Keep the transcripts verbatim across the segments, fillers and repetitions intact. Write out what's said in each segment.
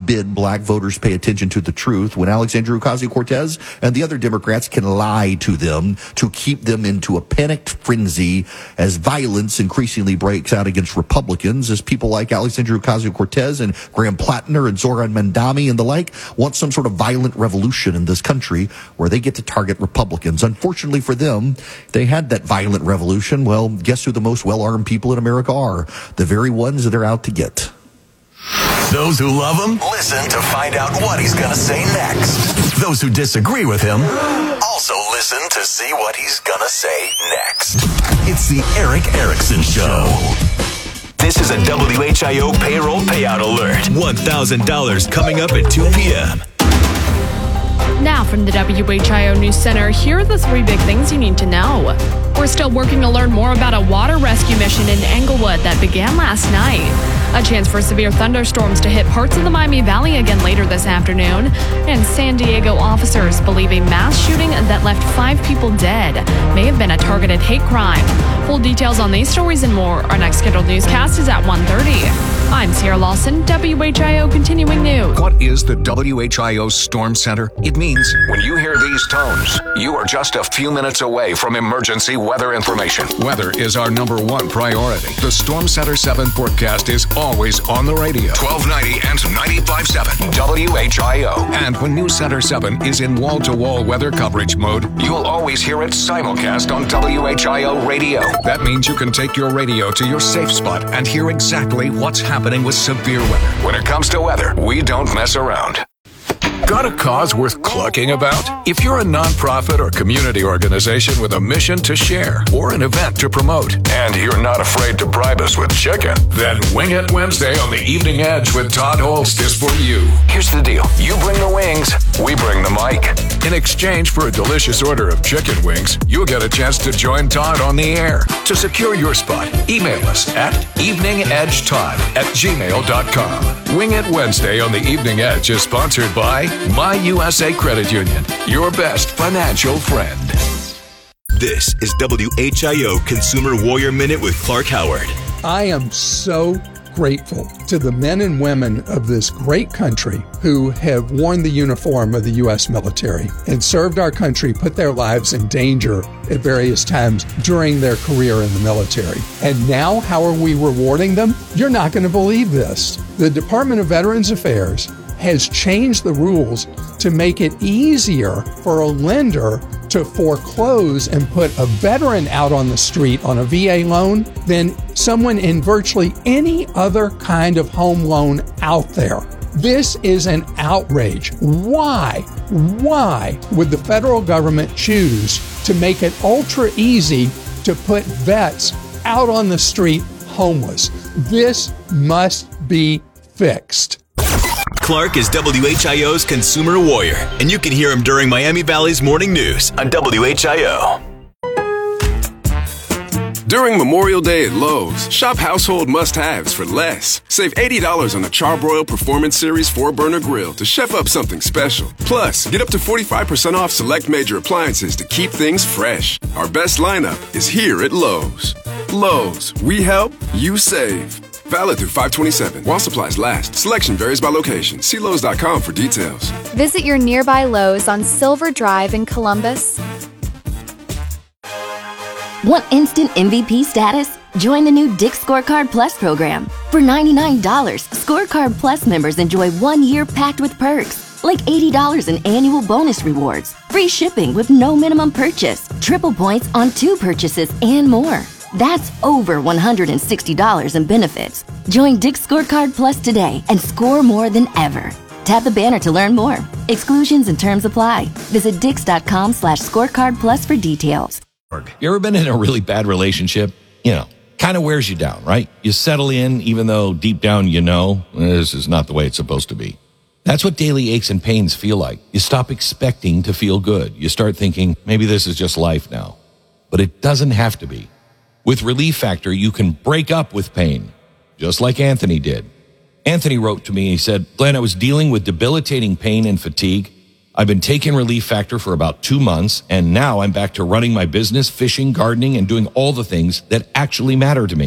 forbid black voters pay attention to the truth when Alexandria Ocasio-Cortez and the other Democrats can lie to them to keep them into a panicked frenzy as violence increasingly breaks out against Republicans, as people like Alexandria Ocasio-Cortez and Graham Plattner and Zoran Mandami and the like want some sort of violent revolution in this country where they get to target Republicans. Unfortunately for them, they had that violent revolution. Well, guess who the most well-armed people in America are? The very ones that they're out to get. Those who love him, listen to find out what he's going to say next. Those who disagree with him, also listen to see what he's going to say next. It's the Erick Erickson Show. This is a W H I O payroll payout alert. one thousand dollars coming up at two p.m. Now from the W H I O News Center, here are the three big things you need to know. We're still working to learn more about a water rescue mission in Englewood that began last night. A chance for severe thunderstorms to hit parts of the Miami Valley again later this afternoon. And San Diego officers believe a mass shooting that left five people dead may have been a targeted hate crime. Full details on these stories and more. Our next scheduled newscast is at one thirty. I'm Sierra Lawson, W H I O Continuing News. What is the W H I O Storm Center? It means when you hear these tones, you are just a few minutes away from emergency weather information. Weather is our number one priority. The Storm Center seven forecast is always on the radio. twelve ninety and ninety-five point seven W H I O. And when News Center seven is in wall-to-wall weather coverage mode, you'll always hear it simulcast on W H I O radio. That means you can take your radio to your safe spot and hear exactly what's happening with severe weather. When it comes to weather, we don't mess around. Got a cause worth clucking about? If you're a nonprofit or community organization with a mission to share or an event to promote, and you're not afraid to bribe us with chicken, then Wing It Wednesday on the Evening Edge with Todd Holst is for you. Here's the deal. You bring the wings, we bring the mic. In exchange for a delicious order of chicken wings, you'll get a chance to join Todd on the air. To secure your spot, email us at eveningedgetodd at gmail dot com. Wing It Wednesday on the Evening Edge is sponsored by My U S A Credit Union, your best financial friend. This is W H I O Consumer Warrior Minute with Clark Howard. I am so grateful to the men and women of this great country who have worn the uniform of the U S military and served our country, put their lives in danger at various times during their career in the military. And now, how are we rewarding them? You're not going to believe this. The Department of Veterans Affairs has changed the rules to make it easier for a lender to foreclose and put a veteran out on the street on a V A loan than someone in virtually any other kind of home loan out there. This is an outrage. Why? Why would the federal government choose to make it ultra easy to put vets out on the street homeless? This must be fixed. Clark is W H I O's Consumer Warrior, and you can hear him during Miami Valley's Morning News on W H I O. During Memorial Day at Lowe's, shop household must-haves for less. Save eighty dollars on the Charbroil Performance Series four burner grill to chef up something special. Plus, get up to forty-five percent off select major appliances to keep things fresh. Our best lineup is here at Lowe's. Lowe's, we help, you save. Valid through five twenty-seven. While supplies last. Selection varies by location. See Lowe's dot com for details. Visit your nearby Lowe's on Silver Drive in Columbus. Want instant M V P status? Join the new Dick's Scorecard Plus program. For ninety-nine dollars, Scorecard Plus members enjoy one year packed with perks, like eighty dollars in annual bonus rewards, free shipping with no minimum purchase, triple points on two purchases, and more. That's over one hundred sixty dollars in benefits. Join Dick's Scorecard Plus today and score more than ever. Tap the banner to learn more. Exclusions and terms apply. Visit dix.com slash scorecard plus for details. You ever been in a really bad relationship? You know, kind of wears you down, right? You settle in even though deep down you know this is not the way it's supposed to be. That's what daily aches and pains feel like. You stop expecting to feel good. You start thinking, maybe this is just life now. But it doesn't have to be. With Relief Factor, you can break up with pain, just like Anthony did. Anthony wrote to me, he said, Glenn, I was dealing with debilitating pain and fatigue. I've been taking Relief Factor for about two months, and now I'm back to running my business, fishing, gardening, and doing all the things that actually matter to me.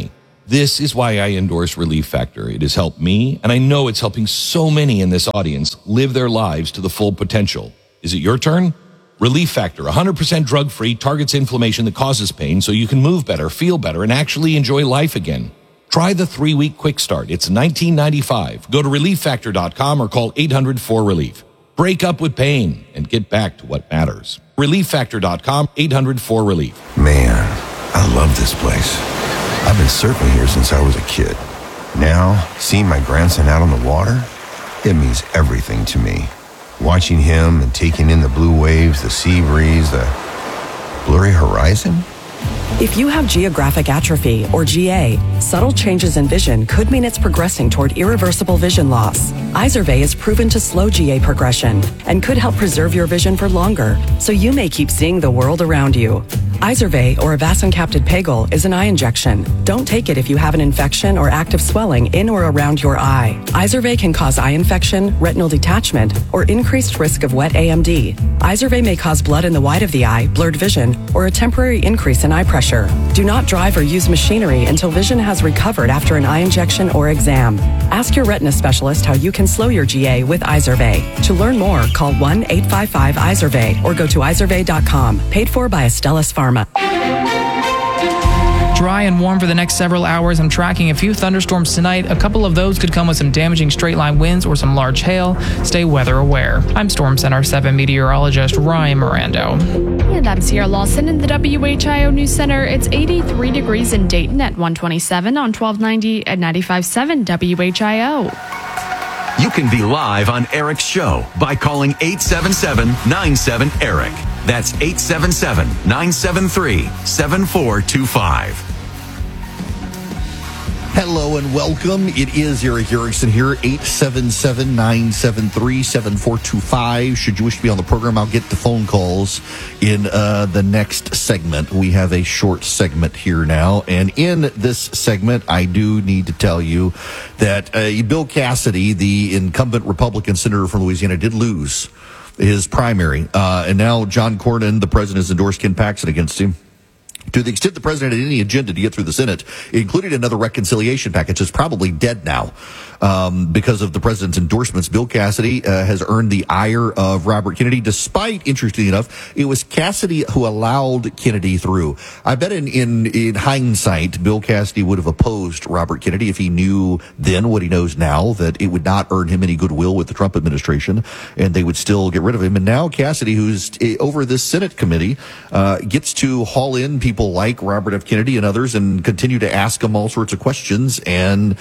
This is why I endorse Relief Factor. It has helped me, and I know it's helping so many in this audience live their lives to the full potential. Is it your turn? Relief Factor, one hundred percent drug-free, targets inflammation that causes pain so you can move better, feel better, and actually enjoy life again. Try the three-week quick start. It's nineteen ninety-five. Go to relief factor dot com or call eight hundred four relief. Break up with pain and get back to what matters. relief factor dot com, eight hundred four relief. Man, I love this place. I've been surfing here since I was a kid. Now, seeing my grandson out on the water, it means everything to me. Watching him and taking in the blue waves, the sea breeze, the blurry horizon. If you have geographic atrophy, or G A, subtle changes in vision could mean it's progressing toward irreversible vision loss. Izervay is proven to slow G A progression and could help preserve your vision for longer, so you may keep seeing the world around you. Izervay, or avacincaptad pegol, is an eye injection. Don't take it if you have an infection or active swelling in or around your eye. Izervay can cause eye infection, retinal detachment, or increased risk of wet A M D. Izervay may cause blood in the white of the eye, blurred vision, or a temporary increase in eye pressure. Do not drive or use machinery until vision has recovered after an eye injection or exam. Ask your retina specialist how you can slow your G A with Izervay. To learn more, call one eight five five Izervay or go to izervay dot com. Paid for by Astellas Pharma. Dry and warm for the next several hours. I'm tracking a few thunderstorms tonight. A couple of those could come with some damaging straight-line winds or some large hail. Stay weather aware. I'm Storm Center seven meteorologist Ryan Mirando. And I'm Sierra Lawson in the W H I O News Center. It's eighty-three degrees in Dayton at one twenty-seven on twelve ninety at ninety-five point seven W H I O. You can be live on Eric's show by calling eight seven seven, nine seven, ERIC. That's eight seven seven, nine seven three, seven four two five. Hello and welcome. It is Eric Erickson here, eight seven seven, nine seven three, seven four two five. Should you wish to be on the program, I'll get the phone calls in uh, the next segment. We have a short segment here now. And in this segment, I do need to tell you that uh, Bill Cassidy, the incumbent Republican senator from Louisiana, did lose his primary. Uh, and now John Cornyn, the president, has endorsed Ken Paxton against him. To the extent the president had any agenda to get through the Senate, it included another reconciliation package that's probably dead now um, because of the president's endorsements. Bill Cassidy uh, has earned the ire of Robert Kennedy, despite, interestingly enough, it was Cassidy who allowed Kennedy through. I bet in, in, in hindsight, Bill Cassidy would have opposed Robert Kennedy if he knew then what he knows now, that it would not earn him any goodwill with the Trump administration, and they would still get rid of him. And now Cassidy, who's over this Senate committee, uh, gets to haul in people People like Robert F. Kennedy and others and continue to ask them all sorts of questions. And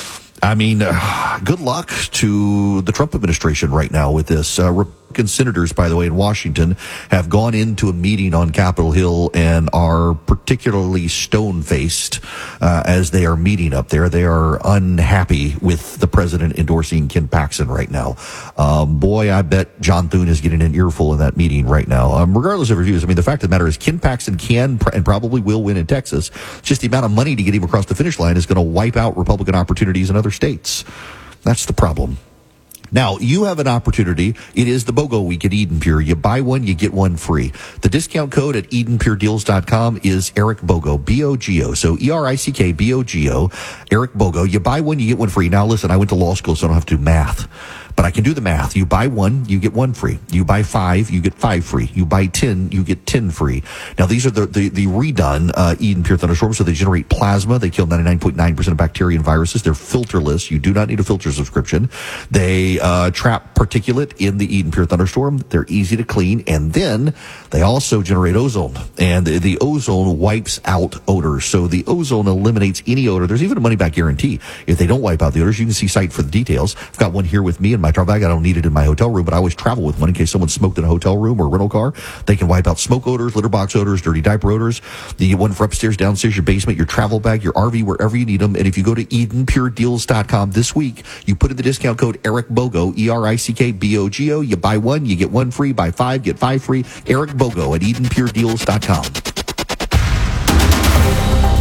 I mean, uh, good luck to the Trump administration right now with this. Uh, Republican senators, by the way, in Washington have gone into a meeting on Capitol Hill and are particularly stone-faced uh, as they are meeting up there. They are unhappy with the president endorsing Ken Paxton right now. Um, boy, I bet John Thune is getting an earful in that meeting right now. Um, regardless of reviews, I mean, the fact of the matter is Ken Paxton can pr- and probably will win in Texas. Just the amount of money to get him across the finish line is going to wipe out Republican opportunities in other states. That's the problem. Now, you have an opportunity. It is the BOGO week at Eden Pure. You buy one, you get one free. The discount code at eden pure deals dot com is Eric Bogo, B O G O. So E R I C K B O G O, Eric Bogo. You buy one, you get one free. Now, listen, I went to law school, so I don't have to do math. But I can do the math. You buy one, you get one free. You buy five, you get five free. You buy ten, you get ten free. Now, these are the the, the redone uh, Eden Pure Thunderstorms, so they generate plasma. They kill ninety-nine point nine percent of bacteria and viruses. They're filterless. You do not need a filter subscription. They uh, trap particulate in the Eden Pure Thunderstorm. They're easy to clean. And then they also generate ozone. And the, the ozone wipes out odors. So the ozone eliminates any odor. There's even a money-back guarantee. If they don't wipe out the odors, you can see site for the details. I've got one here with me in my travel bag. I don't need it in my hotel room, but I always travel with one in case someone smoked in a hotel room or rental car. They can wipe out smoke odors, litter box odors, dirty diaper odors. The one for upstairs, downstairs, your basement, your travel bag, your R V, wherever you need them. And if you go to eden pure deals dot com this week, you put in the discount code Eric Bogo, E R I C K B O G O. You buy one, you get one free. Buy five, get five free. Eric Bogo at eden pure deals dot com. Live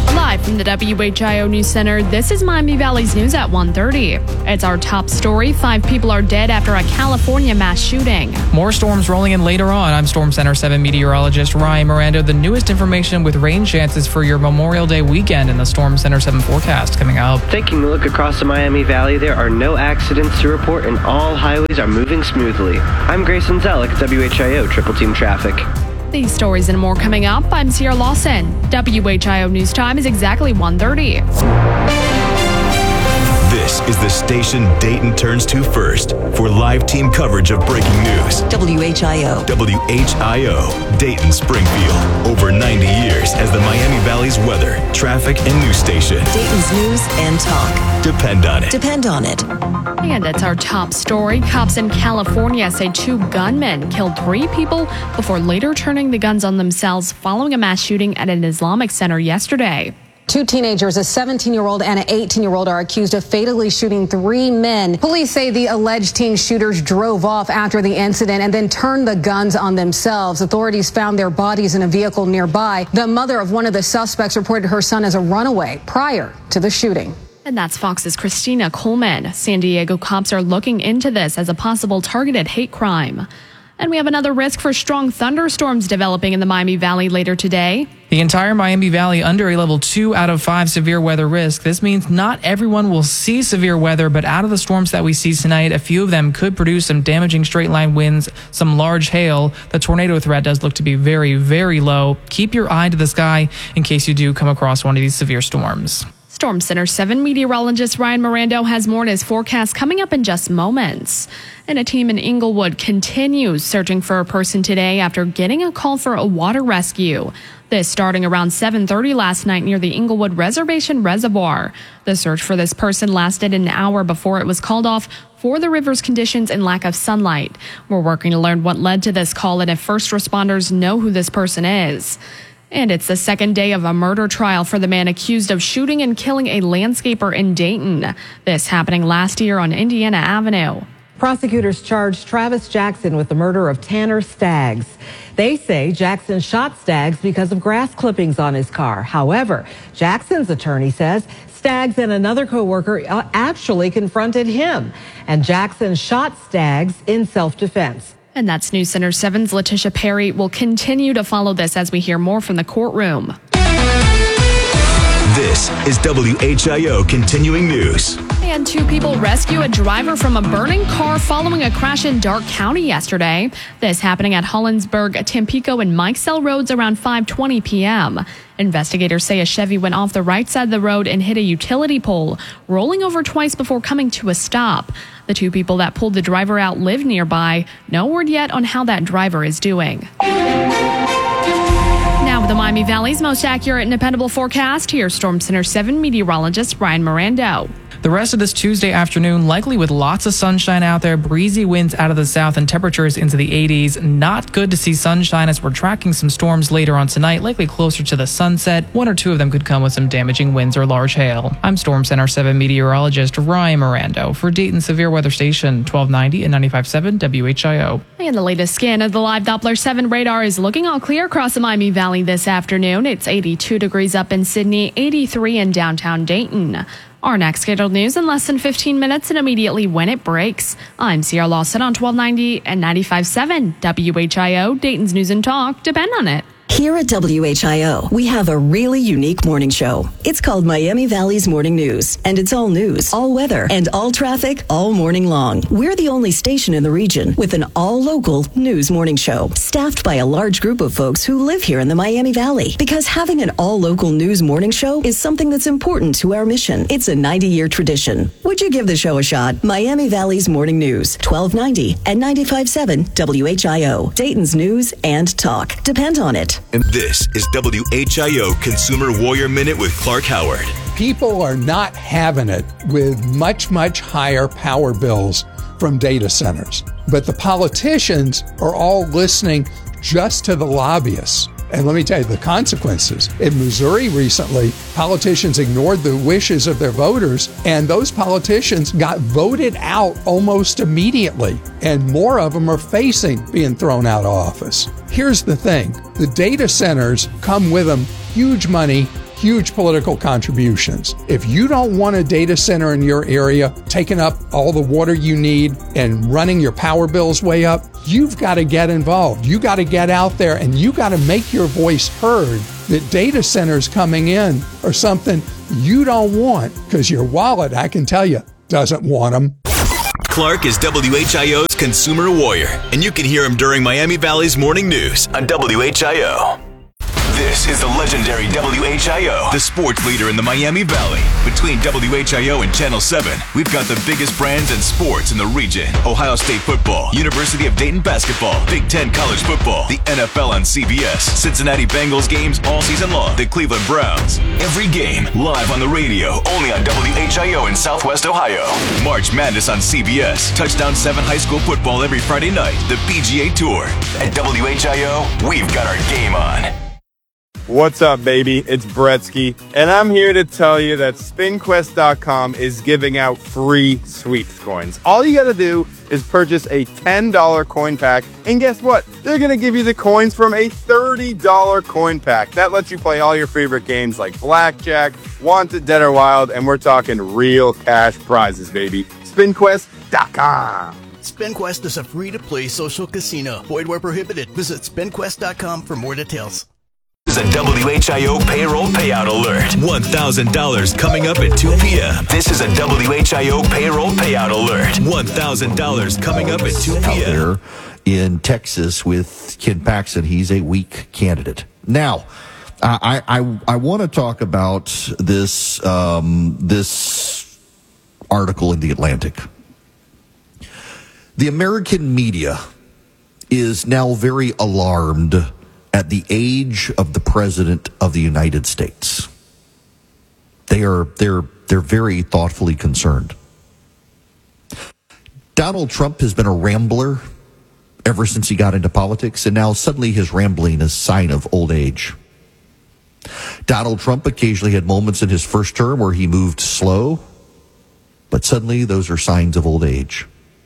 from the W H I O News Center, this is Miami Valley's news at one thirty. It's our top story. Five people are dead after a California mass shooting. More storms rolling in later on. I'm Storm Center seven meteorologist Ryan Miranda. The newest information with rain chances for your Memorial Day weekend in the Storm Center seven forecast coming up. Taking a look across the Miami Valley, there are no accidents to report and all highways are moving smoothly. I'm Grayson Zellick, W H I O Triple Team Traffic. These stories and more coming up. I'm Sierra Lawson. W H I O News Time is exactly one thirty. This is the station Dayton turns to first for live team coverage of breaking news. W H I O. W H I O, Dayton Springfield. Over ninety years as the Miami Valley's weather, traffic, and news station. Dayton's news and talk. Depend on it. Depend on it. And it's our top story. Cops in California say two gunmen killed three people before later turning the guns on themselves following a mass shooting at an Islamic center yesterday. Two teenagers, a seventeen-year-old and an eighteen-year-old, are accused of fatally shooting three men. Police say the alleged teen shooters drove off after the incident and then turned the guns on themselves. Authorities found their bodies in a vehicle nearby. The mother of one of the suspects reported her son as a runaway prior to the shooting. And that's Fox's Christina Coleman. San Diego cops are looking into this as a possible targeted hate crime. And we have another risk for strong thunderstorms developing in the Miami Valley later today. The entire Miami Valley under a level two out of five severe weather risk. This means not everyone will see severe weather, but out of the storms that we see tonight, a few of them could produce some damaging straight line winds, some large hail. The tornado threat does look to be very, very low. Keep your eye to the sky in case you do come across one of these severe storms. Storm Center seven meteorologist Ryan Miranda has more in his forecast coming up in just moments. And a team in Inglewood continues searching for a person today after getting a call for a water rescue. This starting around seven thirty last night near the Inglewood Reservation Reservoir. The search for this person lasted an hour before it was called off for the river's conditions and lack of sunlight. We're working to learn what led to this call and if first responders know who this person is. And it's the second day of a murder trial for the man accused of shooting and killing a landscaper in Dayton. This happening last year on Indiana Avenue. Prosecutors charged Travis Jackson with the murder of Tanner Staggs. They say Jackson shot Staggs because of grass clippings on his car. However, Jackson's attorney says Staggs and another co-worker actually confronted him, and Jackson shot Staggs in self-defense. And that's News Center seven's Letitia Perry. Will continue to follow this as we hear more from the courtroom. This is W H I O Continuing News. And two people rescue a driver from a burning car following a crash in Darke County yesterday. This happening at Hollinsburg, Tampico, and Mikesell Roads around five twenty p.m. Investigators say a Chevy went off the right side of the road and hit a utility pole, rolling over twice before coming to a stop. The two people that pulled the driver out live nearby. No word yet on how that driver is doing. Now with the Miami Valley's most accurate and dependable forecast, here's Storm Center seven meteorologist Ryan Miranda. The rest of this Tuesday afternoon, likely with lots of sunshine out there, breezy winds out of the south and temperatures into the eighties. Not good to see sunshine as we're tracking some storms later on tonight, likely closer to the sunset. One or two of them could come with some damaging winds or large hail. I'm Storm Center seven meteorologist Ryan Miranda for Dayton Severe Weather Station twelve ninety and ninety-five point seven W H I O. And the latest scan of the live Doppler seven radar is looking all clear across the Miami Valley this afternoon. It's eighty-two degrees up in Sydney, eighty-three in downtown Dayton. Our next scheduled news in less than fifteen minutes and immediately when it breaks. I'm Sierra Lawson on twelve ninety and ninety-five point seven W H I O, Dayton's News and Talk. Depend on it. Here at W H I O, we have a really unique morning show. It's called Miami Valley's Morning News, and it's all news, all weather, and all traffic all morning long. We're the only station in the region with an all-local news morning show, staffed by a large group of folks who live here in the Miami Valley. Because having an all-local news morning show is something that's important to our mission. It's a ninety-year tradition. Would you give the show a shot? Miami Valley's Morning News, twelve ninety and ninety-five point seven W H I O, Dayton's News and Talk. Depend on it. And this is W H I O Consumer Warrior Minute with Clark Howard. People are not having it with much, much higher power bills from data centers. But the politicians are all listening just to the lobbyists. And let me tell you the consequences. In Missouri recently, politicians ignored the wishes of their voters, and those politicians got voted out almost immediately. And more of them are facing being thrown out of office. Here's the thing. The data centers come with them huge money, huge political contributions. If you don't want a data center in your area taking up all the water you need and running your power bills way up, you've got to get involved. You got to get out there and you got to make your voice heard that data centers coming in are something you don't want, because your wallet, I can tell you, doesn't want them. Clark is W H I O's consumer warrior, and you can hear him during Miami Valley's morning news on W H I O. This is the legendary W H I O, the sports leader in the Miami Valley. Between W H I O and Channel seven, we've got the biggest brands and sports in the region. Ohio State football, University of Dayton basketball, Big Ten college football, the N F L on C B S, Cincinnati Bengals games all season long, the Cleveland Browns. Every game live on the radio, only on W H I O in Southwest Ohio. March Madness on C B S, Touchdown seven high school football every Friday night, the P G A Tour. At W H I O, we've got our game on. What's up, baby? It's Bretsky, and I'm here to tell you that spin quest dot com is giving out free sweeps coins. All you gotta do is purchase a ten dollar coin pack, and guess what? They're gonna give you the coins from a thirty dollar coin pack. That lets you play all your favorite games like Blackjack, Wanted, Dead or Wild, and we're talking real cash prizes, baby. spin quest dot com. SpinQuest is a free-to-play social casino. Void where prohibited. Visit spin quest dot com for more details. This is a W H I O payroll payout alert. one thousand dollars coming up at two p.m. This is a W H I O payroll payout alert. one thousand dollars coming up at two p.m. Out there in Texas with Ken Paxton. He's a weak candidate. Now, I I, I want to talk about this um, this article in The Atlantic. The American media is now very alarmed at the age of the President of the United States. They are they're they're very thoughtfully concerned. Donald Trump has been a rambler ever since he got into politics, and now suddenly his rambling is a sign of old age. Donald Trump occasionally had moments in his first term where he moved slow, but suddenly those are signs of old age.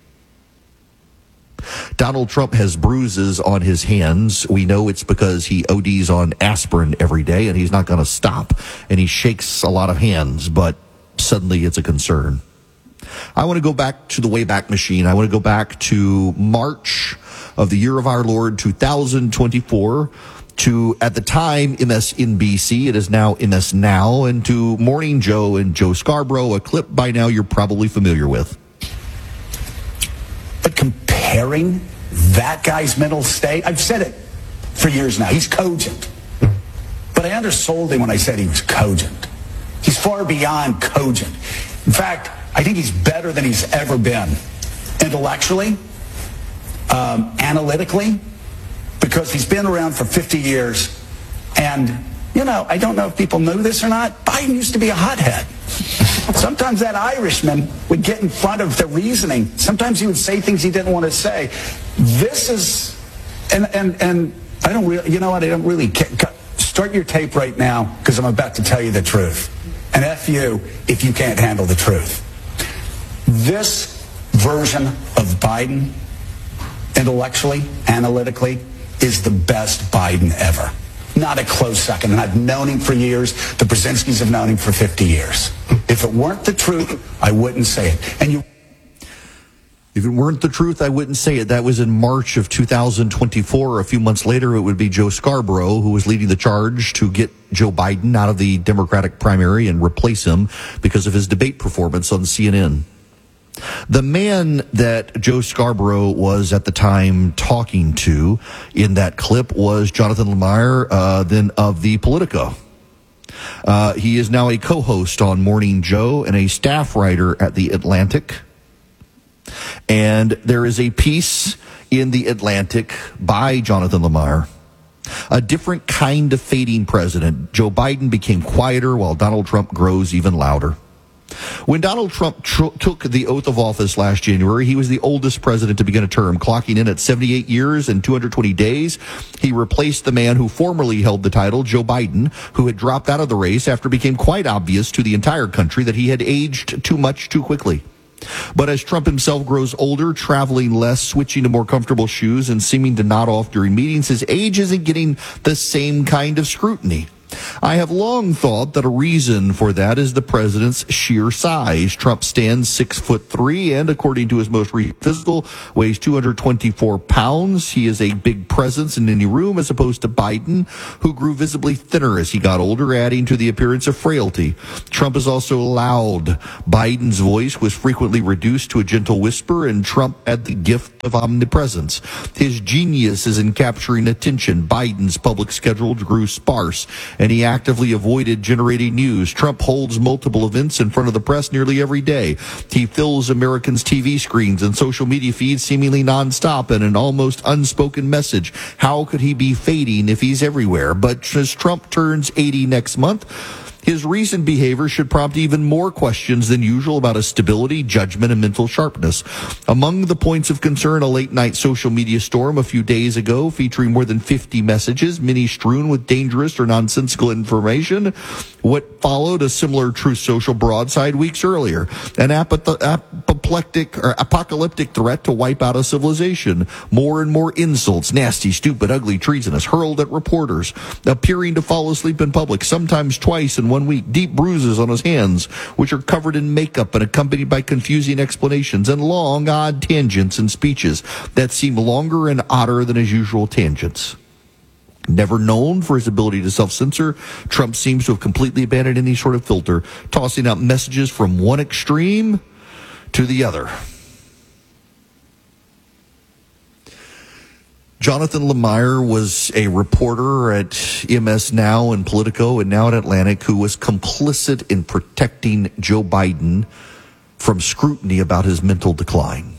Donald Trump has bruises on his hands. We know it's because he O Ds on aspirin every day, and he's not going to stop. And he shakes a lot of hands, but suddenly it's a concern. I want to go back to the Wayback Machine. I want to go back to March of the year of our Lord, two thousand twenty-four, to, at the time, M S N B C. It is now M S Now, and to Morning Joe and Joe Scarborough, a clip by now you're probably familiar with. But comparing that guy's mental state, I've said it for years now, he's cogent. But I undersold him when I said he was cogent. He's far beyond cogent. In fact, I think he's better than he's ever been. Intellectually, um, analytically, because he's been around for fifty years. And, you know, I don't know if people know this or not, Biden used to be a hothead. Sometimes that Irishman would get in front of the reasoning. Sometimes he would say things he didn't want to say. This is, and and and I don't really, you know what, I don't really care. Start your tape right now, because I'm about to tell you the truth. And F you if you can't handle the truth. This version of Biden, intellectually, analytically, is the best Biden ever. Not a close second. And I've known him for years. The Brzezinskis have known him for fifty years. If it weren't the truth, I wouldn't say it. And you... If it weren't the truth, I wouldn't say it. That was in March of two thousand twenty-four. A few months later, it would be Joe Scarborough who was leading the charge to get Joe Biden out of the Democratic primary and replace him because of his debate performance on C N N. The man that Joe Scarborough was at the time talking to in that clip was Jonathan Lemire, uh, then of the Politico. Uh, he is now a co-host on Morning Joe and a staff writer at The Atlantic. And there is a piece in The Atlantic by Jonathan Lemire. A different kind of fading president. Joe Biden became quieter while Donald Trump grows even louder. When Donald Trump tr- took the oath of office last January, he was the oldest president to begin a term, clocking in at seventy-eight years and two hundred twenty days. He replaced the man who formerly held the title, Joe Biden, who had dropped out of the race after it became quite obvious to the entire country that he had aged too much too quickly. But as Trump himself grows older, traveling less, switching to more comfortable shoes, and seeming to nod off during meetings, his age isn't getting the same kind of scrutiny. I have long thought that a reason for that is the president's sheer size. Trump stands six foot three and, according to his most recent physical, weighs two hundred twenty-four pounds. He is a big presence in any room, as opposed to Biden, who grew visibly thinner as he got older, adding to the appearance of frailty. Trump is also loud. Biden's voice was frequently reduced to a gentle whisper, and Trump had the gift of omnipresence. His genius is in capturing attention. Biden's public schedule grew sparse, and he actively avoided generating news. Trump holds multiple events in front of the press nearly every day. He fills Americans' T V screens and social media feeds seemingly nonstop in an almost unspoken message. How could he be fading if he's everywhere? But as Trump turns eighty next month, his recent behavior should prompt even more questions than usual about his stability, judgment, and mental sharpness. Among the points of concern, a late-night social media storm a few days ago featuring more than fifty messages, many strewn with dangerous or nonsensical information. What followed a similar Truth Social broadside weeks earlier. An apath- apoplectic or apocalyptic threat to wipe out a civilization. More and more insults, nasty, stupid, ugly, treasonous, hurled at reporters. Appearing to fall asleep in public, sometimes twice in one week. Deep bruises on his hands, which are covered in makeup and accompanied by confusing explanations, and long, odd tangents and speeches that seem longer and odder than his usual tangents. Never known for his ability to self-censor, Trump seems to have completely abandoned any sort of filter, tossing out messages from one extreme to the other. Jonathan Lemire was a reporter at M S Now and Politico and now at Atlantic who was complicit in protecting Joe Biden from scrutiny about his mental decline.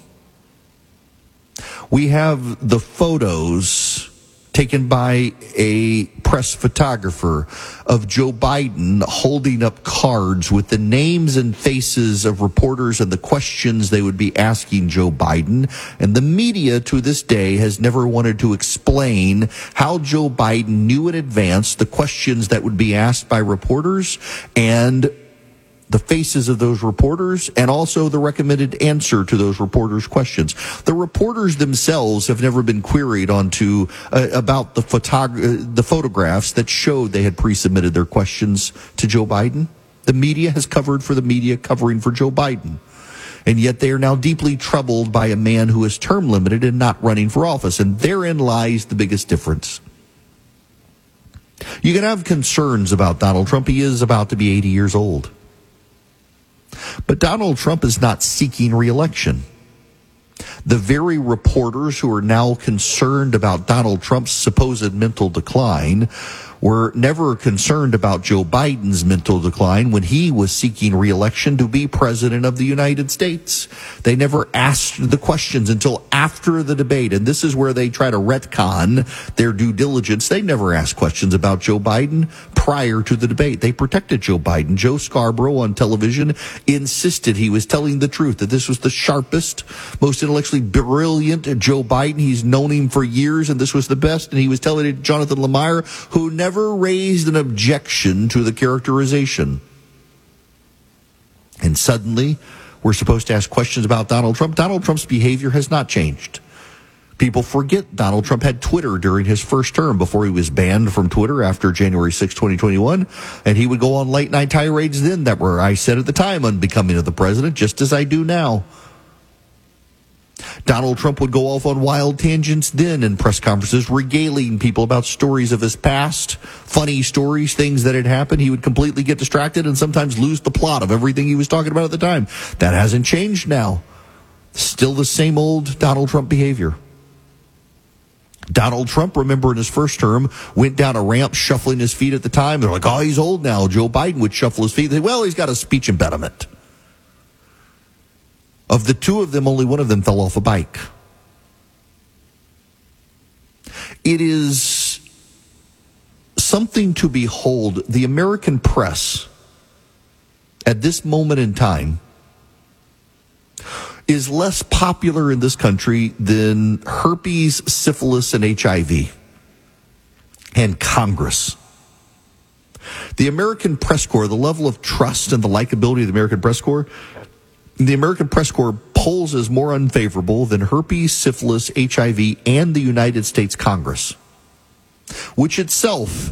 We have the photos taken by a press photographer of Joe Biden holding up cards with the names and faces of reporters and the questions they would be asking Joe Biden. And the media to this day has never wanted to explain how Joe Biden knew in advance the questions that would be asked by reporters and the faces of those reporters, and also the recommended answer to those reporters' questions. The reporters themselves have never been queried onto uh, about the photog- the photographs that showed they had pre-submitted their questions to Joe Biden. The media has covered for the media covering for Joe Biden. And yet they are now deeply troubled by a man who is term limited and not running for office. And therein lies the biggest difference. You can have concerns about Donald Trump. He is about to be eighty years old. But Donald Trump is not seeking re-election. The very reporters who are now concerned about Donald Trump's supposed mental decline were never concerned about Joe Biden's mental decline when he was seeking re-election to be president of the United States. They never asked the questions until after the debate, and this is where they try to retcon their due diligence. They never asked questions about Joe Biden prior to the debate. They protected Joe Biden. Joe Scarborough on television insisted he was telling the truth, that this was the sharpest, most intellectually brilliant Joe Biden. He's known him for years, and this was the best. And he was telling it to Jonathan Lemire, who never raised an objection to the characterization. And suddenly, we're supposed to ask questions about Donald Trump. Donald Trump's behavior has not changed. People forget Donald Trump had Twitter during his first term before he was banned from Twitter after January sixth, twenty twenty-one. And he would go on late night tirades then that were, I said at the time, unbecoming of the president, just as I do now. Donald Trump would go off on wild tangents then in press conferences, regaling people about stories of his past, funny stories, things that had happened. He would completely get distracted and sometimes lose the plot of everything he was talking about at the time. That hasn't changed now. Still the same old Donald Trump behavior. Donald Trump, remember in his first term, went down a ramp shuffling his feet at the time. They're like, oh, he's old now. Joe Biden would shuffle his feet. They, well, he's got a speech impediment. Of the two of them, only one of them fell off a bike. It is something to behold. The American press, at this moment in time, is less popular in this country than herpes, syphilis, and H I V, and Congress. The American press corps, the level of trust and the likability of the American press corps, the American press corps polls as more unfavorable than herpes, syphilis, H I V, and the United States Congress, which itself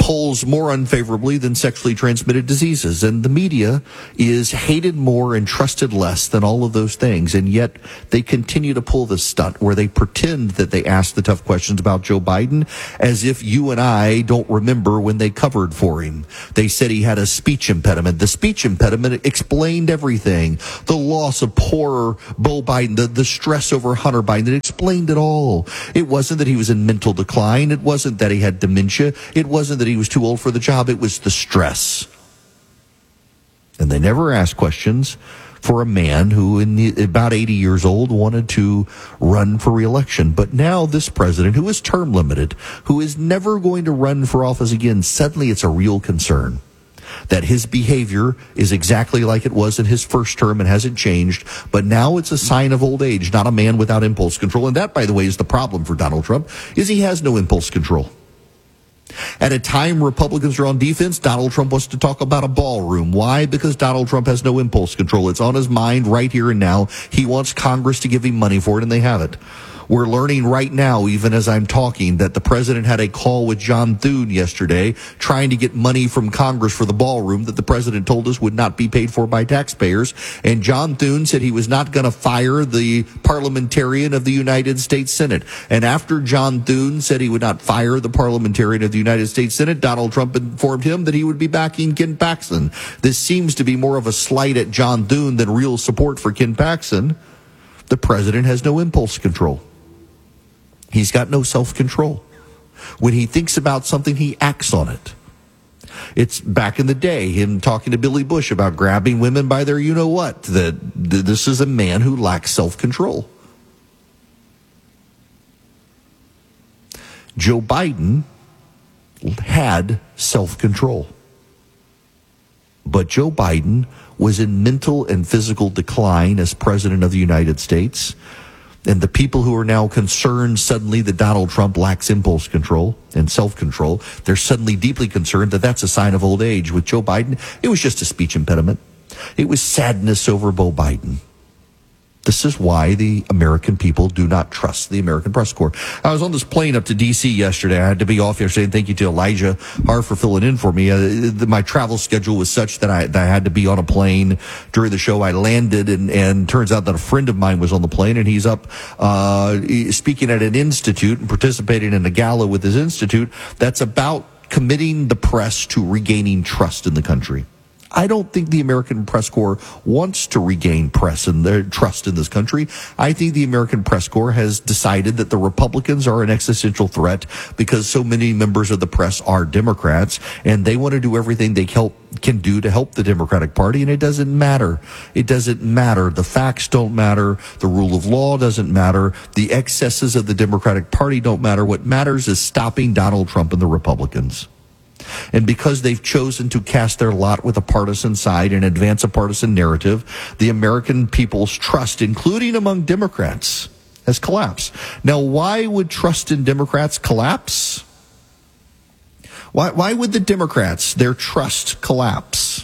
polls more unfavorably than sexually transmitted diseases. And the media is hated more and trusted less than all of those things. And yet they continue to pull this stunt where they pretend that they ask the tough questions about Joe Biden as if you and I don't remember when they covered for him. They said he had a speech impediment. The speech impediment explained everything. The loss of poor Beau Biden, the, the stress over Hunter Biden, it explained it all. It wasn't that he was in mental decline. It wasn't that he had dementia. It wasn't that he was too old for the job. It was the stress. And they never asked questions for a man who, in the, about eighty years old, wanted to run for re-election. But now this president, who is term limited, who is never going to run for office again, suddenly it's a real concern that his behavior is exactly like it was in his first term and hasn't changed. But now it's a sign of old age, not a man without impulse control. And that, by the way, is the problem for Donald Trump, is he has no impulse control. At a time Republicans are on defense, Donald Trump wants to talk about a ballroom. Why? Because Donald Trump has no impulse control. It's on his mind right here and now. He wants Congress to give him money for it, and they have it. We're learning right now, even as I'm talking, that the president had a call with John Thune yesterday trying to get money from Congress for the ballroom that the president told us would not be paid for by taxpayers. And John Thune said he was not going to fire the parliamentarian of the United States Senate. And after John Thune said he would not fire the parliamentarian of the United States Senate, Donald Trump informed him that he would be backing Ken Paxton. This seems to be more of a slight at John Thune than real support for Ken Paxton. The president has no impulse control. He's got no self-control. When he thinks about something, he acts on it. It's back in the day, him talking to Billy Bush about grabbing women by their you-know-what. That this is a man who lacks self-control. Joe Biden had self-control. But Joe Biden was in mental and physical decline as president of the United States. And the people who are now concerned suddenly that Donald Trump lacks impulse control and self-control, they're suddenly deeply concerned that that's a sign of old age. With Joe Biden, it was just a speech impediment. It was sadness over Beau Biden. This is why the American people do not trust the American press corps. I was on this plane up to D C yesterday. I had to be off yesterday, and thank you to Elijah Har for filling in for me. Uh, the, my travel schedule was such that I, that I had to be on a plane during the show. I landed, and, and turns out that a friend of mine was on the plane, and he's up uh, speaking at an institute and participating in a gala with his institute that's about committing the press to regaining trust in the country. I don't think the American press corps wants to regain press and their trust in this country. I think the American press corps has decided that the Republicans are an existential threat because so many members of the press are Democrats, and they want to do everything they help, can do to help the Democratic Party, and it doesn't matter. It doesn't matter. The facts don't matter. The rule of law doesn't matter. The excesses of the Democratic Party don't matter. What matters is stopping Donald Trump and the Republicans. And because they've chosen to cast their lot with a partisan side and advance a partisan narrative, the American people's trust, including among Democrats, has collapsed. Now, why would trust in Democrats collapse? Why, why would the Democrats, their trust collapse?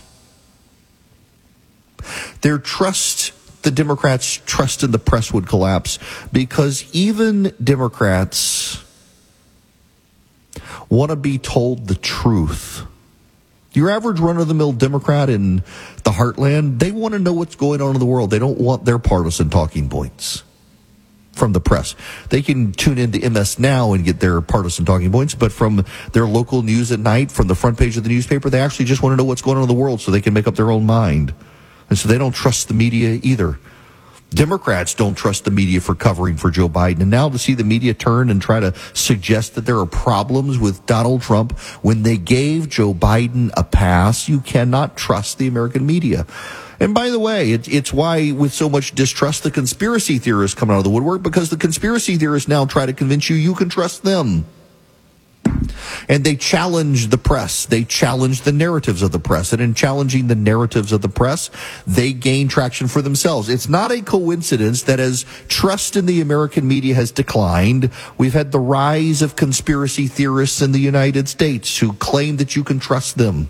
Their trust, the Democrats' trust in the press would collapse because even Democrats want to be told the truth. Your average run-of-the-mill Democrat in the heartland, they want to know what's going on in the world. They don't want their partisan talking points from the press. They can tune into M S Now and get their partisan talking points, but from their local news at night, from the front page of the newspaper, they actually just want to know what's going on in the world so they can make up their own mind. And so they don't trust the media either. Democrats don't trust the media for covering for Joe Biden. And now to see the media turn and try to suggest that there are problems with Donald Trump when they gave Joe Biden a pass, you cannot trust the American media. And by the way, it, it's why with so much distrust, the conspiracy theorists come out of the woodwork, because the conspiracy theorists now try to convince you you can trust them. And they challenge the press. They challenge the narratives of the press. And in challenging the narratives of the press, they gain traction for themselves. It's not a coincidence that as trust in the American media has declined, we've had the rise of conspiracy theorists in the United States who claim that you can trust them.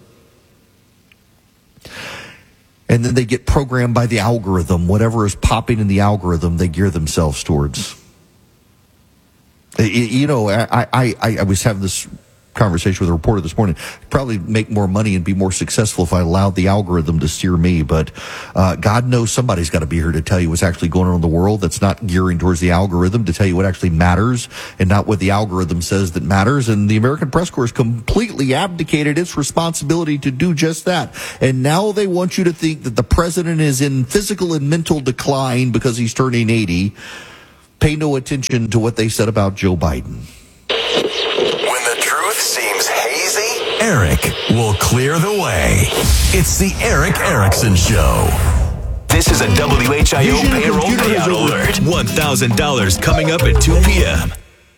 And then they get programmed by the algorithm. Whatever is popping in the algorithm, they gear themselves towards. You know, I, I, I was having this conversation with a reporter this morning. Probably make more money and be more successful if I allowed the algorithm to steer me. But uh, God knows somebody's got to be here to tell you what's actually going on in the world that's not gearing towards the algorithm, to tell you what actually matters and not what the algorithm says that matters. And the American Press Corps has completely abdicated its responsibility to do just that. And now they want you to think that the president is in physical and mental decline because he's turning eighty. Pay no attention to what they said about Joe Biden. When the truth seems hazy, Eric will clear the way. It's the Eric Erickson Show. This is a W H I O payroll payout alert. one thousand dollars coming up at two p.m.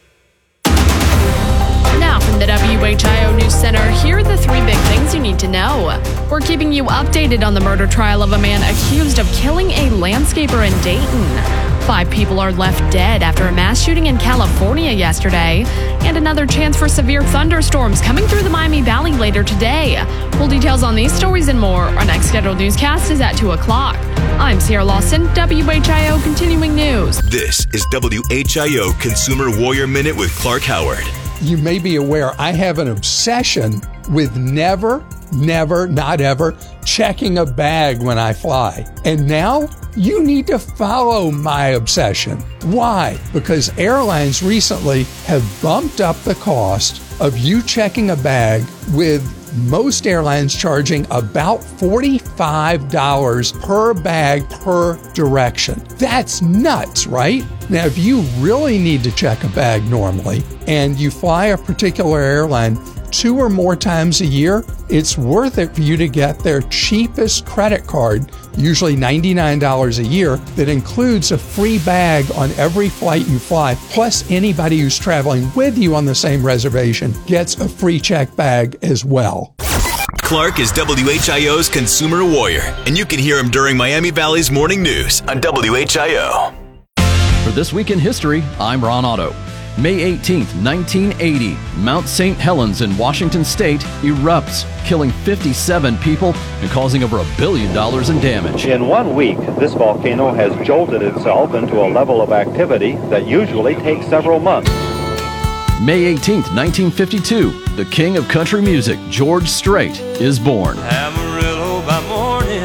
Now from the W H I O News Center, here are the three big things you need to know. We're keeping you updated on the murder trial of a man accused of killing a landscaper in Dayton. Five people are left dead after a mass shooting in California yesterday. And another chance for severe thunderstorms coming through the Miami Valley later today. Full details on these stories and more. Our next scheduled newscast is at two o'clock. I'm Sierra Lawson, W H I O Continuing News. This is W H I O Consumer Warrior Minute with Clark Howard. You may be aware I have an obsession with never, never, not ever checking a bag when I fly. And now you need to follow my obsession. Why? Because airlines recently have bumped up the cost of you checking a bag, with most airlines charging about forty-five dollars per bag per direction. That's nuts, right? Now, if you really need to check a bag normally and you fly a particular airline two or more times a year, it's worth it for you to get their cheapest credit card, usually ninety-nine dollars a year, that includes a free bag on every flight you fly. Plus, anybody who's traveling with you on the same reservation gets a free check bag as well. Clark is W H I O's Consumer Warrior, and you can hear him during Miami Valley's Morning News on W H I O. For This Week in History, I'm Ron Otto. May eighteenth, nineteen eighty, Mount Saint Helens in Washington State erupts, killing fifty-seven people and causing over a billion dollars in damage. In one week, this volcano has jolted itself into a level of activity that usually takes several months. May eighteenth, nineteen fifty-two, the king of country music, George Strait, is born. Amarillo by morning,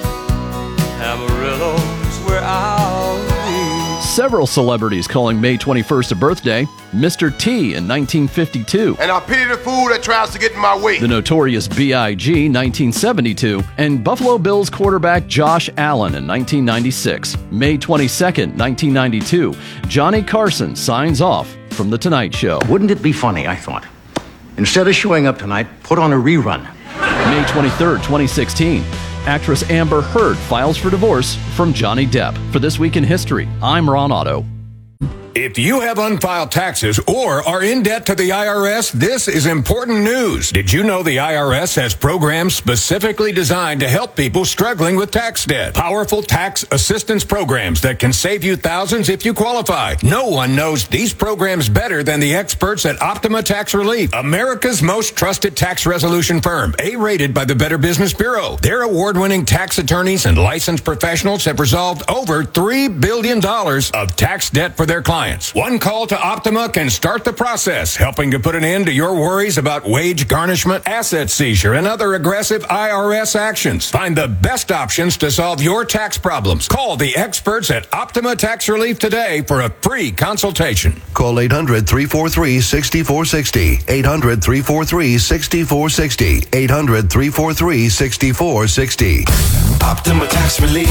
Amarillo's where I'll be. Several celebrities calling May twenty-first a birthday. Mister T in nineteen fifty-two. And I pity the fool that tries to get in my way. The notorious B I G nineteen seventy-two. And Buffalo Bills quarterback Josh Allen in nineteen ninety-six. May twenty-second, nineteen ninety-two. Johnny Carson signs off from The Tonight Show. Wouldn't it be funny, I thought, instead of showing up tonight, put on a rerun. May twenty-third, twenty sixteen. Actress Amber Heard files for divorce from Johnny Depp. For This Week in History, I'm Ron Otto. If you have unfiled taxes or are in debt to the I R S, this is important news. Did you know the I R S has programs specifically designed to help people struggling with tax debt? Powerful tax assistance programs that can save you thousands if you qualify. No one knows these programs better than the experts at Optima Tax Relief, America's most trusted tax resolution firm, A-rated by the Better Business Bureau. Their award-winning tax attorneys and licensed professionals have resolved over three billion dollars of tax debt for their clients. One call to Optima can start the process, helping to put an end to your worries about wage garnishment, asset seizure, and other aggressive I R S actions. Find the best options to solve your tax problems. Call the experts at Optima Tax Relief today for a free consultation. Call eight hundred, three four three, six four six zero. eight hundred, three four three, six four six zero. eight hundred, three four three, six four six zero. Optima Tax Relief.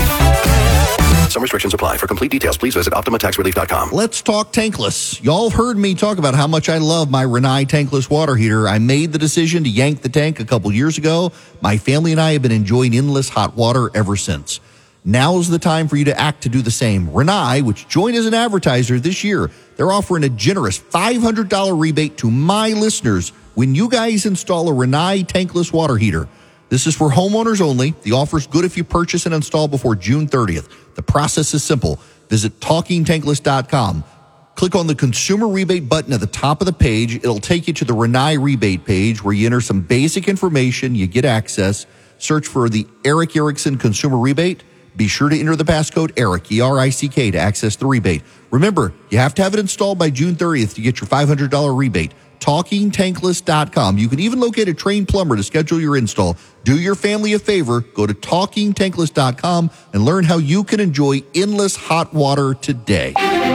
Some restrictions apply. For complete details, please visit optima tax relief dot com. Let's talk tankless. Y'all heard me talk about how much I love my Rinnai tankless water heater. I made the decision to yank the tank a couple years ago. My family and I have been enjoying endless hot water ever since. Now's the time for you to act to do the same. Rinnai, which joined as an advertiser this year, they're offering a generous five hundred dollars rebate to my listeners when you guys install a Rinnai tankless water heater. This is for homeowners only. The offer's good if you purchase and install before June thirtieth. The process is simple. Visit talking tankless dot com. Click on the consumer rebate button at the top of the page. It'll take you to the Rinnai rebate page where you enter some basic information. You get access. Search for the Eric Erickson consumer rebate. Be sure to enter the passcode ERIC, E R I C K, to access the rebate. Remember, you have to have it installed by June thirtieth to get your five hundred dollars rebate. talking tankless dot com. You can even locate a trained plumber to schedule your install. Do your family a favor. Go to talking tankless dot com and learn how you can enjoy endless hot water today.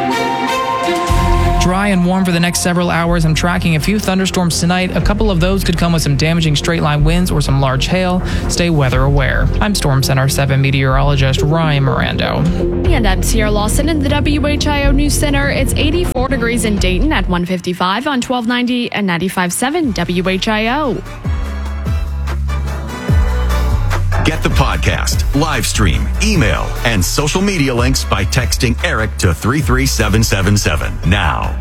Dry and warm for the next several hours. I'm tracking a few thunderstorms tonight. A couple of those could come with some damaging straight-line winds or some large hail. Stay weather aware. I'm Storm Center seven meteorologist Ryan Mirando. And I'm Sierra Lawson in the W H I O News Center. It's eighty-four degrees in Dayton at one fifty-five on twelve ninety and ninety-five point seven W H I O. Get the podcast, live stream, email, and social media links by texting Eric to three three seven seven seven now.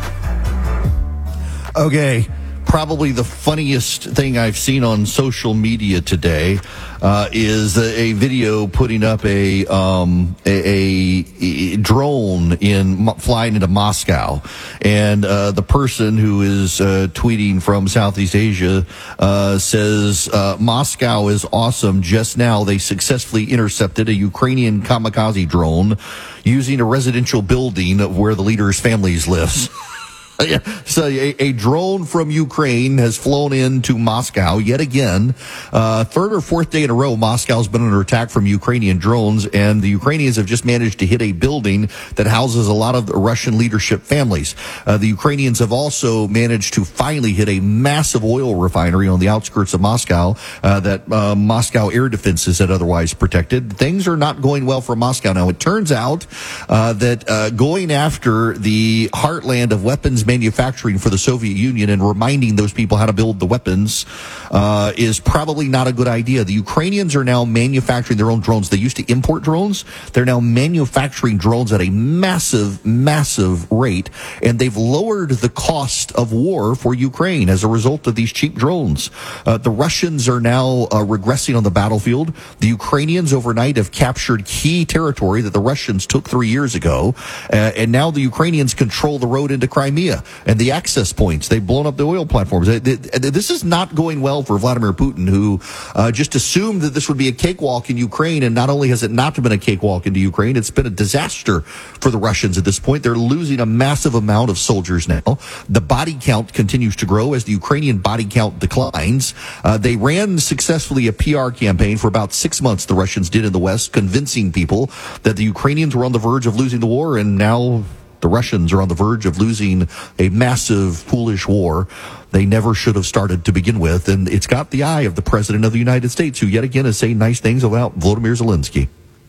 Okay, probably the funniest thing I've seen on social media today uh, is a, a video putting up a, um, a, a drone in flying into Moscow, and uh, the person who is uh, tweeting from Southeast Asia uh, says uh, Moscow is awesome. Just now, they successfully intercepted a Ukrainian kamikaze drone using a residential building where the leader's families lives. Yeah. So a, a drone from Ukraine has flown into Moscow yet again. Uh, third or fourth day in a row, Moscow's been under attack from Ukrainian drones, and the Ukrainians have just managed to hit a building that houses a lot of the Russian leadership families. Uh, the Ukrainians have also managed to finally hit a massive oil refinery on the outskirts of Moscow uh, that uh, Moscow air defenses had otherwise protected. Things are not going well for Moscow now. It turns out uh, that uh, going after the heartland of weapons manufacturing for the Soviet Union and reminding those people how to build the weapons uh, is probably not a good idea. The Ukrainians are now manufacturing their own drones. They used to import drones. They're now manufacturing drones at a massive, massive rate, and they've lowered the cost of war for Ukraine as a result of these cheap drones. Uh, the Russians are now uh, regressing on the battlefield. The Ukrainians overnight have captured key territory that the Russians took three years ago, uh, and now the Ukrainians control the road into Crimea and the access points. They've blown up the oil platforms. This is not going well for Vladimir Putin, who uh, just assumed that this would be a cakewalk in Ukraine, and not only has it not been a cakewalk into Ukraine, it's been a disaster for the Russians at this point. They're losing a massive amount of soldiers now. The body count continues to grow as the Ukrainian body count declines. Uh, they ran successfully a P R campaign for about six months, the Russians did in the West, convincing people that the Ukrainians were on the verge of losing the war, and now the Russians are on the verge of losing a massive, foolish war they never should have started to begin with. And it's got the eye of the President of the United States, who yet again is saying nice things about Volodymyr Zelensky.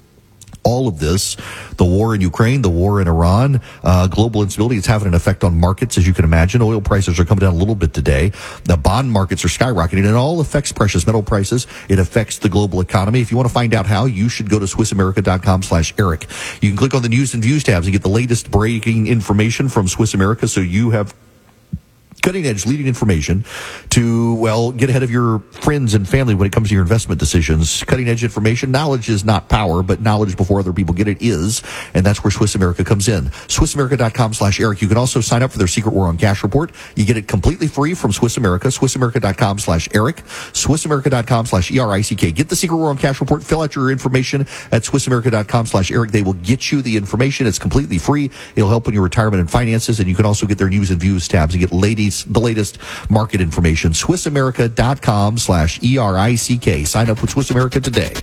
All of this, the war in Ukraine, the war in Iran, uh, global instability, it's having an effect on markets, as you can imagine. Oil prices are coming down a little bit today. The bond markets are skyrocketing, and it all affects precious metal prices. It affects the global economy. If you want to find out how, you should go to Swiss America dot com slash Eric. You can click on the news and views tabs and get the latest breaking information from Swiss America, so you have cutting-edge, leading information to, well, get ahead of your friends and family when it comes to your investment decisions. Cutting-edge information. Knowledge is not power, but knowledge before other people get it is, and that's where Swiss America comes in. Swiss America dot com slash Eric. You can also sign up for their Secret War on Cash report. You get it completely free from Swiss America. Swiss America dot com slash Eric. Swiss America dot com slash E R I C K. Get the Secret War on Cash report. Fill out your information at Swiss America dot com slash Eric. They will get you the information. It's completely free. It'll help in your retirement and finances, and you can also get their news and views tabs and get ladies the latest market information. Swiss America dot com slash E R I C K. Sign up with Swiss America today.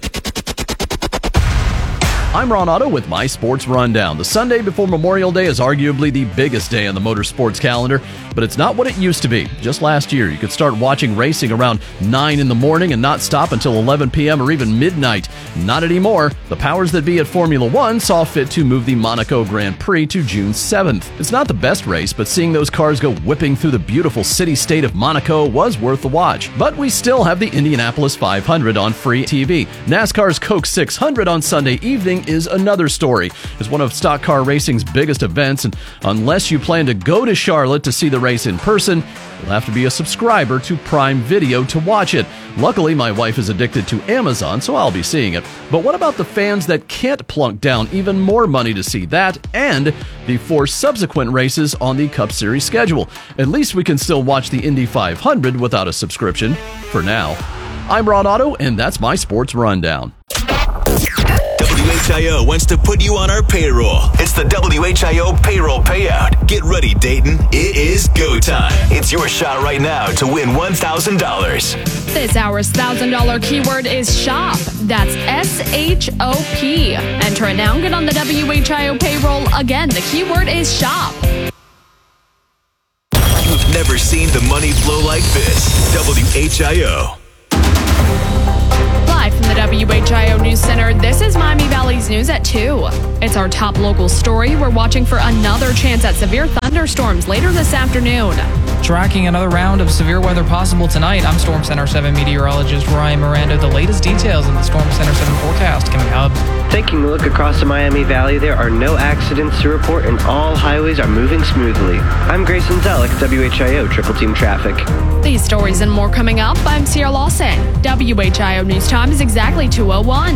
I'm Ron Otto with my Sports Rundown. The Sunday before Memorial Day is arguably the biggest day on the motorsports calendar, but it's not what it used to be. Just last year, you could start watching racing around nine in the morning and not stop until eleven p.m. or even midnight. Not anymore. The powers that be at Formula One saw fit to move the Monaco Grand Prix to June seventh. It's not the best race, but seeing those cars go whipping through the beautiful city-state of Monaco was worth the watch. But we still have the Indianapolis five hundred on free T V. NASCAR's Coke six hundred on Sunday evening is another story. It's one of stock car racing's biggest events, and unless you plan to go to Charlotte to see the race in person, you'll have to be a subscriber to Prime Video to watch it. Luckily, my wife is addicted to Amazon, so I'll be seeing it. But what about the fans that can't plunk down even more money to see that and the four subsequent races on the Cup Series schedule? At least we can still watch the Indy five hundred without a subscription, for now. I'm Ron Otto, and that's my Sports Rundown. W H I O wants to put you on our payroll. It's the W H I O payroll payout. Get ready Dayton, it is go time. It's your shot right now to win one thousand dollars. This hour's one thousand dollars keyword is shop. That's S H O P. Enter it now and get on the W H I O payroll. Again, the keyword is shop. You've never seen the money flow like this. W H I O. Live from the W H I O News Center, this is Miami Valley's News at two. It's our top local story. We're watching for another chance at severe thunderstorms later this afternoon. Tracking another round of severe weather possible tonight, I'm Storm Center seven meteorologist Ryan Miranda. The latest details in the Storm Center seven forecast coming up. Taking a look across the Miami Valley, there are no accidents to report and all highways are moving smoothly. I'm Grayson Zellick, W H I O Triple Team Traffic. These stories and more coming up. I'm Sierra Lawson. W H I O News Time is exactly two oh one.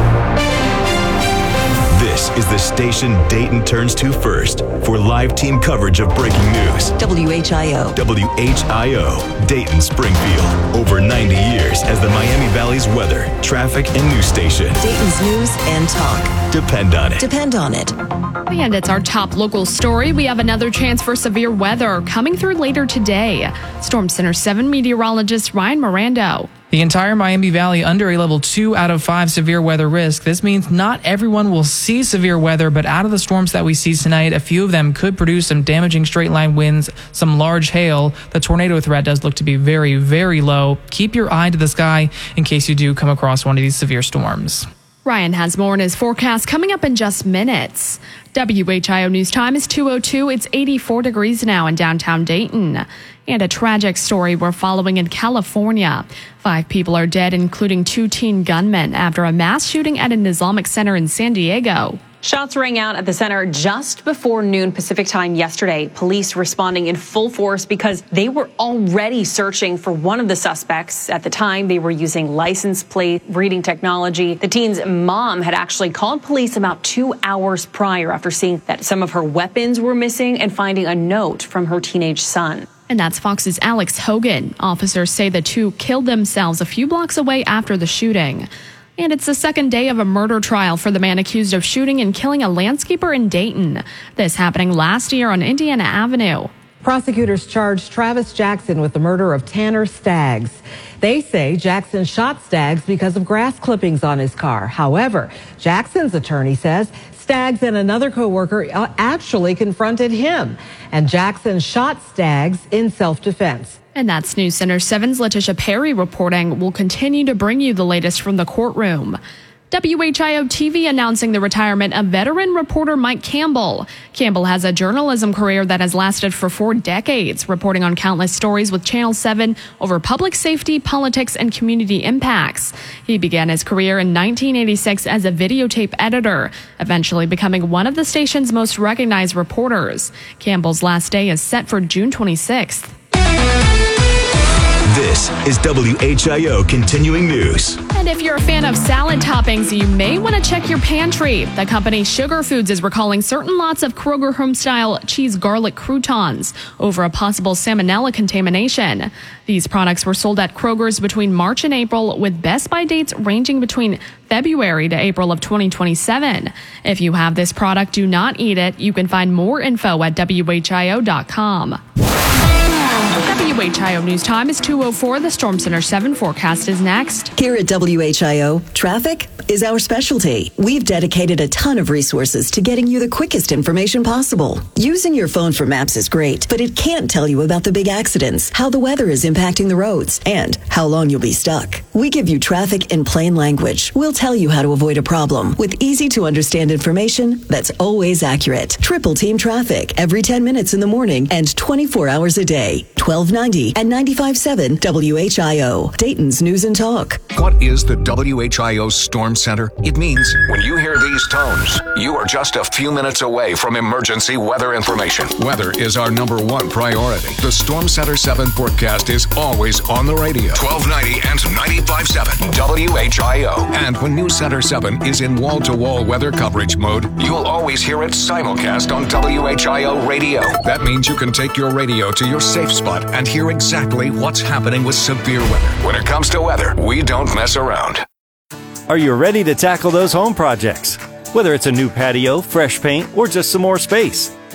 This is the station Dayton turns to first for live team coverage of breaking news. W H I O. W H I O, Dayton Springfield. Over ninety years as the Miami Valley's weather, traffic, and news station. Dayton's news and talk. Depend on it. Depend on it. And it's our top local story. We have another chance for severe weather coming through later today. Storm Center seven meteorologist Ryan Miranda. The entire Miami Valley under a level two out of five severe weather risk. This means not everyone will see severe weather, but out of the storms that we see tonight, a few of them could produce some damaging straight line winds, some large hail. The tornado threat does look to be very, very low. Keep your eye to the sky in case you do come across one of these severe storms. Ryan has more in his forecast coming up in just minutes. W H I O News Time is two oh two. It's eighty-four degrees now in downtown Dayton. And a tragic story we're following in California. Five people are dead, including two teen gunmen, after a mass shooting at an Islamic center in San Diego. Shots rang out at the center just before noon Pacific time yesterday. Police responding in full force because they were already searching for one of the suspects. At the time, they were using license plate reading technology. The teen's mom had actually called police about two hours prior after seeing that some of her weapons were missing and finding a note from her teenage son. And that's Fox's Alex Hogan. Officers say the two killed themselves a few blocks away after the shooting. And it's the second day of a murder trial for the man accused of shooting and killing a landscaper in Dayton. This happening last year on Indiana Avenue. Prosecutors charged Travis Jackson with the murder of Tanner Staggs. They say Jackson shot Staggs because of grass clippings on his car. However, Jackson's attorney says Staggs and another coworker actually confronted him, and Jackson shot Staggs in self-defense. And that's News Center seven's Letitia Perry reporting. We'll continue to bring you the latest from the courtroom. W H I O T V announcing the retirement of veteran reporter Mike Campbell. Campbell has a journalism career that has lasted for four decades, reporting on countless stories with Channel seven over public safety, politics, and community impacts. He began his career in nineteen eighty-six as a videotape editor, eventually becoming one of the station's most recognized reporters. Campbell's last day is set for June twenty-sixth. This is W H I O Continuing News. And if you're a fan of salad toppings, you may want to check your pantry. The company Sugar Foods is recalling certain lots of Kroger home-style cheese garlic croutons over a possible salmonella contamination. These products were sold at Kroger's between March and April, with Best By dates ranging between February to April of twenty twenty-seven. If you have this product, do not eat it. You can find more info at W H I O dot com. W H I O News Time is two oh four. The Storm Center seven forecast is next. Here at W H I O, traffic is our specialty. We've dedicated a ton of resources to getting you the quickest information possible. Using your phone for maps is great, but it can't tell you about the big accidents, how the weather is impacting the roads, and how long you'll be stuck. We give you traffic in plain language. We'll tell you how to avoid a problem with easy to understand information that's always accurate. Triple Team Traffic every ten minutes in the morning and twenty-four hours a day. twelve ninety and ninety-five point seven W H I O, Dayton's News and Talk. What is the W H I O Storm Center? It means when you hear these tones, you are just a few minutes away from emergency weather information. Weather is our number one priority. The Storm Center seven forecast is always on the radio. twelve ninety and ninety-five point seven W H I O. And when News Center seven is in wall-to-wall weather coverage mode, you'll always hear it simulcast on W H I O radio. That means you can take your radio to your safe spot and hear exactly what's happening with severe weather. When it comes to weather, we don't mess around. Are you ready to tackle those home projects? Whether it's a new patio, fresh paint, or just some more space,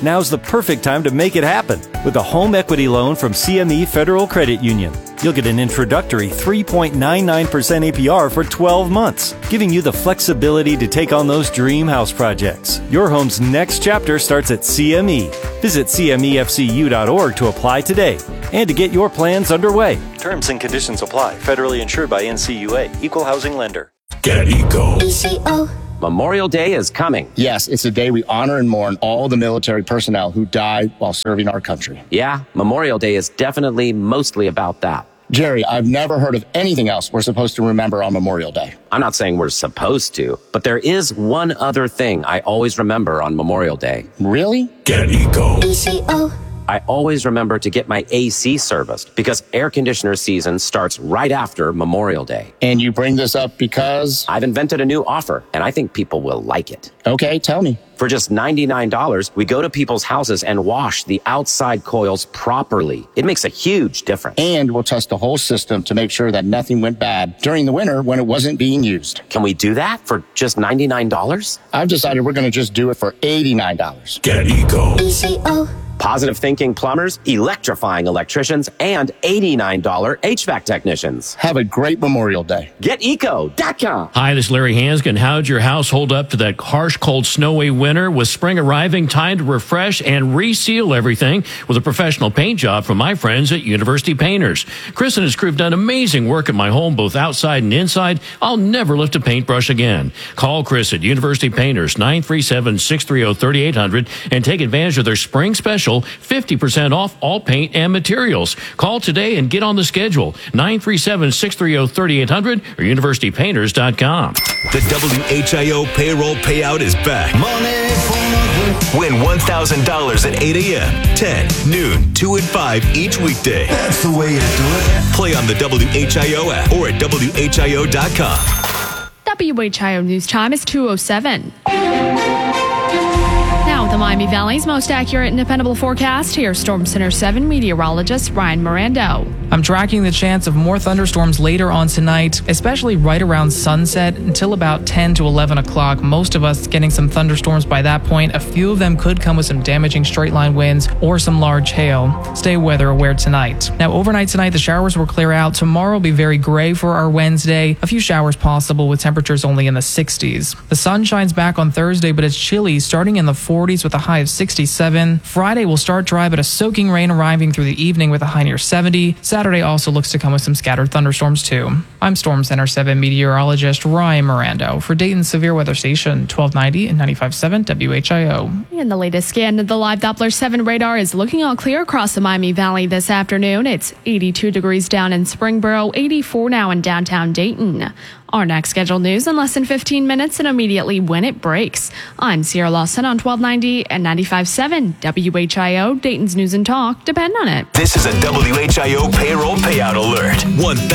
Now's the perfect time to make it happen with a home equity loan from C M E Federal Credit Union. You'll get an introductory three point nine nine percent A P R for twelve months, giving you the flexibility to take on those dream house projects. Your home's next chapter starts at C M E. Visit C M E F C U dot org to apply today and to get your plans underway. Terms and conditions apply. Federally insured by N C U A. Equal housing lender. Get Eco. E C O. Memorial Day is coming. Yes, it's a day we honor and mourn all the military personnel who died while serving our country. Yeah, Memorial Day is definitely mostly about that. Jerry, I've never heard of anything else we're supposed to remember on Memorial Day. I'm not saying we're supposed to, but there is one other thing I always remember on Memorial Day. Really? Get Eco. E C O. I always remember to get my A C serviced because air conditioner season starts right after Memorial Day. And you bring this up because? I've invented a new offer, and I think people will like it. Okay, tell me. For just ninety-nine dollars, we go to people's houses and wash the outside coils properly. It makes a huge difference. And we'll test the whole system to make sure that nothing went bad during the winter when it wasn't being used. Can we do that for just ninety-nine dollars? I've decided we're going to just do it for eighty-nine dollars. Get Eco. E C O. Positive thinking plumbers, electrifying electricians, and eighty-nine dollars H V A C technicians. Have a great Memorial Day. Get eco dot com. Hi, this is Larry Hanskin. How'd your house hold up to that harsh, cold, snowy winter? With spring arriving, time to refresh and reseal everything with a professional paint job from my friends at University Painters. Chris and his crew have done amazing work at my home, both outside and inside. I'll never lift a paintbrush again. Call Chris at University Painters, nine three seven, six three zero, three eight zero zero, and take advantage of their spring special, fifty percent off all paint and materials. Call today and get on the schedule, nine three seven, six three zero, three eight zero zero or university painters dot com. The W H I O payroll payout is back. Win one thousand dollars at eight a.m., ten, noon, two, and five each weekday. That's the way you do it. Play on the W H I O app or at W H I O dot com. W H I O News Time is two oh seven. Now, the Miami Valley's most accurate and dependable forecast. Here's Storm Center seven meteorologist Ryan Mirando. I'm tracking the chance of more thunderstorms later on tonight, especially right around sunset until about ten to eleven o'clock. Most of us getting some thunderstorms by that point. A few of them could come with some damaging straight line winds or some large hail. Stay weather aware tonight. Now, overnight tonight, the showers will clear out. Tomorrow will be very gray for our Wednesday. A few showers possible with temperatures only in the sixties. The sun shines back on Thursday, but it's chilly, starting in the forties with a high of sixty-seven. Friday will start dry, but a soaking rain arriving through the evening with a high near seventy. Saturday also looks to come with some scattered thunderstorms too. I'm Storm Center seven meteorologist Ryan Mirando for Dayton's Severe Weather Station, twelve ninety and ninety-five point seven W H I O. And the latest scan of the live Doppler seven radar is looking all clear across the Miami Valley this afternoon. It's eighty-two degrees down in Springboro, eighty-four now in downtown Dayton. Our next scheduled news in less than fifteen minutes and immediately when it breaks. I'm Sierra Lawson on twelve ninety and ninety-five point seven W H I O, Dayton's News and Talk. Depend on it. This is a W H I O payroll payout alert. One